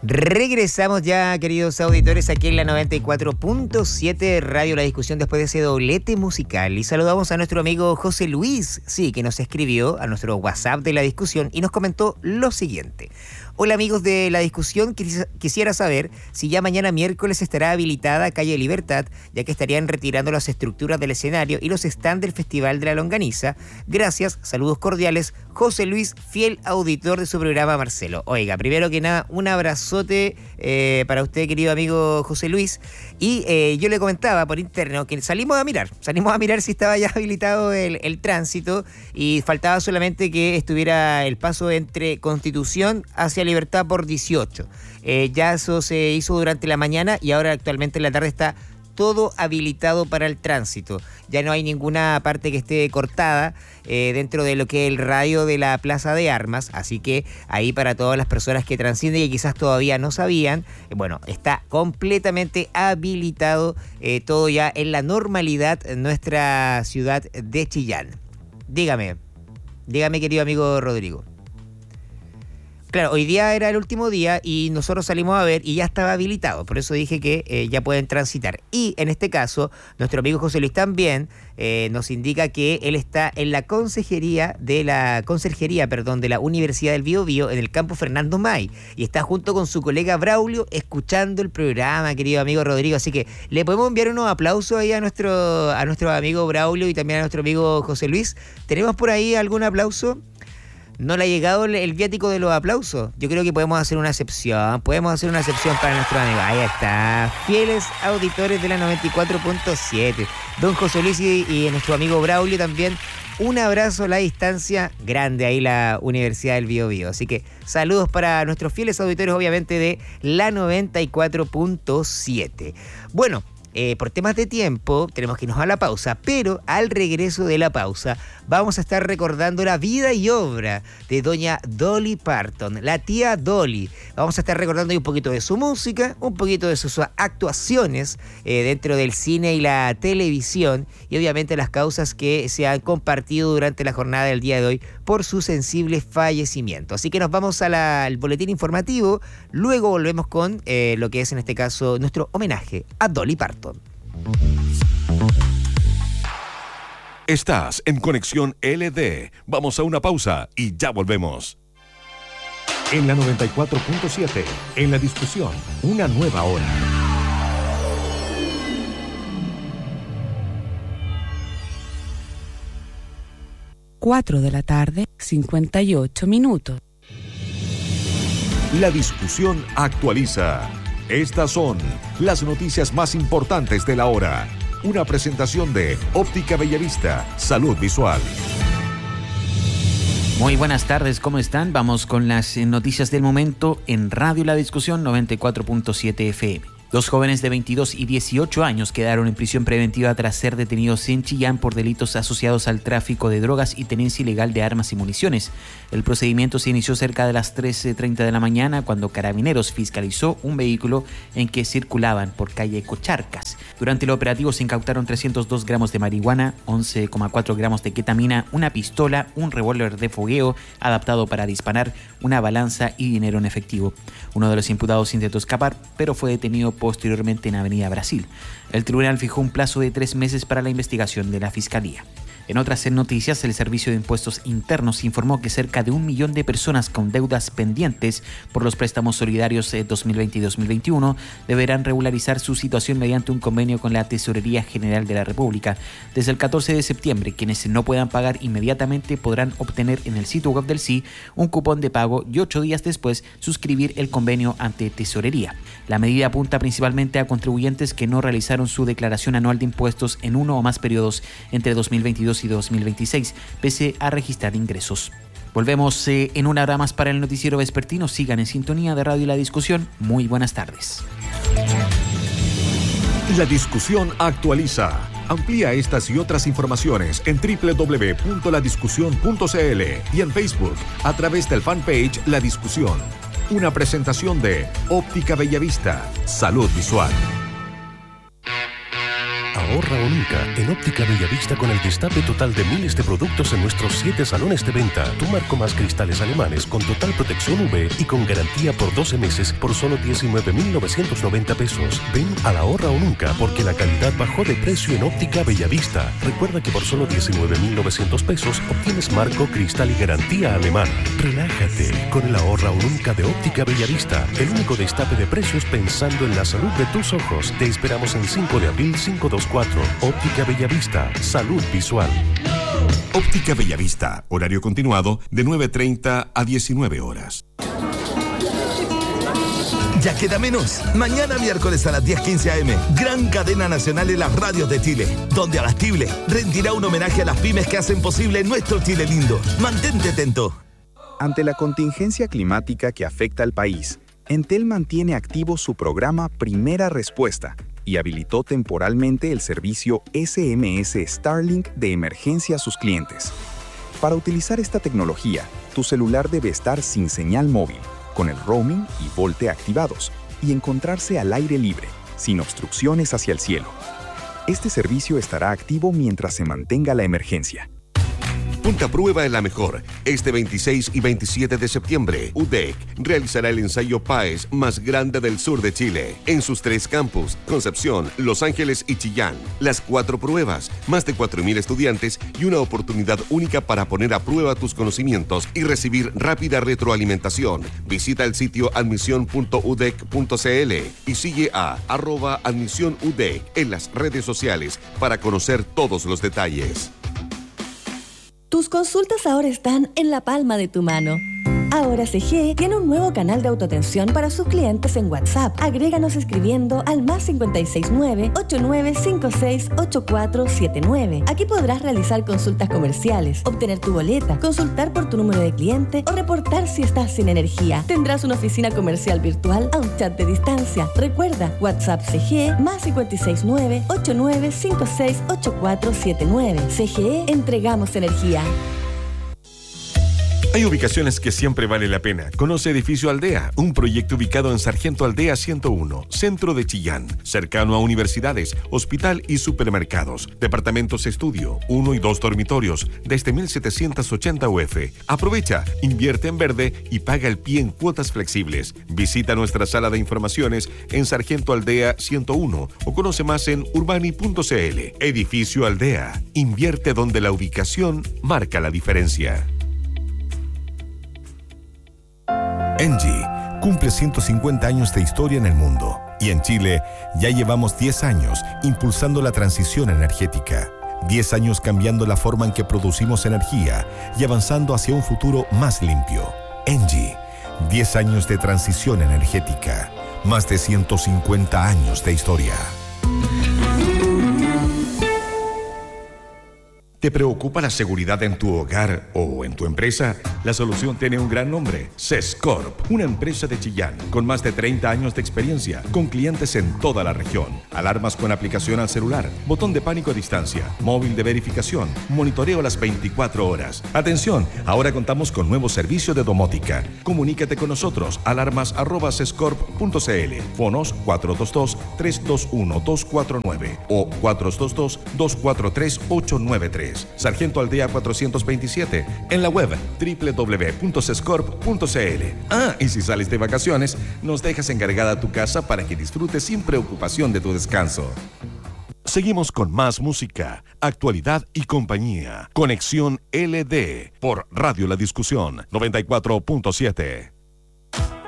Regresamos ya, queridos auditores, aquí en la 94.7 Radio La Discusión después de ese doblete musical. Y saludamos a nuestro amigo José Luis, sí, que nos escribió a nuestro WhatsApp de La Discusión y nos comentó lo siguiente. Hola amigos de La Discusión, quisiera saber si ya mañana miércoles estará habilitada Calle Libertad, ya que estarían retirando las estructuras del escenario y los stands del Festival de la Longaniza. Gracias, saludos cordiales, José Luis, fiel auditor de su programa Marcelo. Oiga, primero que nada, un abrazote para usted, querido amigo José Luis. Y yo le comentaba por interno que salimos a mirar si estaba ya habilitado el tránsito y faltaba solamente que estuviera el paso entre Constitución hacia Libertad por 18. Ya eso se hizo durante la mañana y ahora actualmente en la tarde está todo habilitado para el tránsito. Ya no hay ninguna parte que esté cortada dentro de lo que es el radio de la Plaza de Armas, así que ahí para todas las personas que transiten y quizás todavía no sabían, bueno, está completamente habilitado todo ya en la normalidad en nuestra ciudad de Chillán. Dígame querido amigo Rodrigo. Claro, hoy día era el último día y nosotros salimos a ver y ya estaba habilitado, por eso dije que ya pueden transitar. Y en este caso, nuestro amigo José Luis también nos indica que él está en la conserjería de la Universidad del Biobío en el campus Fernando May y está junto con su colega Braulio escuchando el programa, querido amigo Rodrigo. Así que le podemos enviar unos aplausos ahí a nuestro amigo Braulio y también a nuestro amigo José Luis. ¿Tenemos por ahí algún aplauso? No le ha llegado el viático de los aplausos. Yo creo que podemos hacer una excepción para nuestro amigo. Ahí está, fieles auditores de la 94.7. Don José Luis y nuestro amigo Braulio también. Un abrazo a la distancia, grande ahí la Universidad del Biobío. Así que saludos para nuestros fieles auditores, obviamente, de la 94.7. Bueno, por temas de tiempo tenemos que irnos a la pausa, pero al regreso de la pausa vamos a estar recordando la vida y obra de doña Dolly Parton, la tía Dolly. Vamos a estar recordando un poquito de su música, un poquito de sus actuaciones dentro del cine y la televisión y obviamente las causas que se han compartido durante la jornada del día de hoy por su sensible fallecimiento. Así que nos vamos al boletín informativo, luego volvemos con lo que es en este caso nuestro homenaje a Dolly Parton. Estás en Conexión LD. Vamos a una pausa y ya volvemos. En la 94.7, en La Discusión, una nueva hora. 4 de la tarde, 58 minutos. La Discusión actualiza. Estas son las noticias más importantes de la hora. Una presentación de Óptica Bellavista, Salud Visual. Muy buenas tardes, ¿cómo están? Vamos con las noticias del momento en Radio La Discusión 94.7 FM. Dos jóvenes de 22 y 18 años quedaron en prisión preventiva tras ser detenidos en Chillán por delitos asociados al tráfico de drogas y tenencia ilegal de armas y municiones. El procedimiento se inició cerca de las 13:30 de la mañana cuando Carabineros fiscalizó un vehículo en que circulaban por calle Cocharcas. Durante el operativo se incautaron 302 gramos de marihuana, 11,4 gramos de ketamina, una pistola, un revólver de fogueo adaptado para disparar, una balanza y dinero en efectivo. Uno de los imputados intentó escapar, pero fue detenido posteriormente en Avenida Brasil. El tribunal fijó un plazo de 3 meses para la investigación de la Fiscalía. En otras noticias, el Servicio de Impuestos Internos informó que cerca de 1 millón de personas con deudas pendientes por los préstamos solidarios 2020 y 2021 deberán regularizar su situación mediante un convenio con la Tesorería General de la República. Desde el 14 de septiembre, quienes no puedan pagar inmediatamente podrán obtener en el sitio web del SI un cupón de pago y 8 días después suscribir el convenio ante Tesorería. La medida apunta principalmente a contribuyentes que no realizaron su declaración anual de impuestos en uno o más periodos entre 2022 y 2026, pese a registrar ingresos. Volvemos en una hora más para el noticiero vespertino. Sigan en sintonía de Radio La Discusión. Muy buenas tardes. La Discusión actualiza. Amplía estas y otras informaciones en www.ladiscusión.cl y en Facebook a través del fanpage La Discusión. Una presentación de Óptica Bellavista, Salud Visual. Ahorra o nunca en Óptica Bellavista con el destape total de miles de productos en nuestros 7 salones de venta. Tu marco más cristales alemanes con total protección UV y con garantía por 12 meses por solo 19.990 pesos. Ven al Ahorra o nunca porque la calidad bajó de precio en Óptica Bellavista. Recuerda que por solo 19.900 pesos obtienes marco, cristal y garantía alemana. Relájate con el Ahorra o nunca de Óptica Bellavista, el único destape de precios pensando en la salud de tus ojos. Te esperamos en 5 de abril 524. Óptica Bellavista, salud visual. Óptica Bellavista, horario continuado de 9:30 a 19 horas. Ya queda menos. Mañana miércoles a las 10:15 am, gran cadena nacional en las radios de Chile, donde Abastible rendirá un homenaje a las pymes que hacen posible nuestro Chile lindo. Mantente atento. Ante la contingencia climática que afecta al país, Entel mantiene activo su programa Primera Respuesta y habilitó temporalmente el servicio SMS Starlink de emergencia a sus clientes. Para utilizar esta tecnología, tu celular debe estar sin señal móvil, con el roaming y VoLTE activados, y encontrarse al aire libre, sin obstrucciones hacia el cielo. Este servicio estará activo mientras se mantenga la emergencia. Ponte a prueba en la mejor. Este 26 y 27 de septiembre, UDEC realizará el ensayo PAES más grande del sur de Chile, en sus 3 campus, Concepción, Los Ángeles y Chillán. Las 4 pruebas, más de 4.000 estudiantes y una oportunidad única para poner a prueba tus conocimientos y recibir rápida retroalimentación. Visita el sitio admisión.udec.cl y sigue a @admisionudec en las redes sociales para conocer todos los detalles. Tus consultas ahora están en la palma de tu mano. Ahora CGE tiene un nuevo canal de autoatención para sus clientes en WhatsApp. Agréganos escribiendo al +569 8956 8479. Aquí podrás realizar consultas comerciales, obtener tu boleta, consultar por tu número de cliente o reportar si estás sin energía. Tendrás una oficina comercial virtual a un chat de distancia. Recuerda, WhatsApp CGE +569 8956 8479. CGE, entregamos energía. Hay ubicaciones que siempre vale la pena. Conoce Edificio Aldea, un proyecto ubicado en Sargento Aldea 101, centro de Chillán, cercano a universidades, hospital y supermercados. Departamentos estudio, 1 y 2 dormitorios, desde 1.780 UF. Aprovecha, invierte en verde y paga el pie en cuotas flexibles. Visita nuestra sala de informaciones en Sargento Aldea 101 o conoce más en urbani.cl. Edificio Aldea, invierte donde la ubicación marca la diferencia. ENGIE cumple 150 años de historia en el mundo y en Chile ya llevamos 10 años impulsando la transición energética. 10 años cambiando la forma en que producimos energía y avanzando hacia un futuro más limpio. ENGIE, 10 años de transición energética, más de 150 años de historia. ¿Te preocupa la seguridad en tu hogar o en tu empresa? La solución tiene un gran nombre, Sescorp, una empresa de Chillán con más de 30 años de experiencia, con clientes en toda la región. Alarmas con aplicación al celular, botón de pánico a distancia, móvil de verificación, monitoreo a las 24 horas. Atención, ahora contamos con nuevo servicio de domótica. Comunícate con nosotros, alarmas@sescorp.cl, fonos 422-321-249 o 422-243-893. Sargento Aldea 427, en la web www.sescorp.cl. Y si sales de vacaciones, nos dejas encargada tu casa para que disfrutes sin preocupación de tu descanso. Seguimos con más música, actualidad y compañía. Conexión LD por Radio La Discusión 94.7.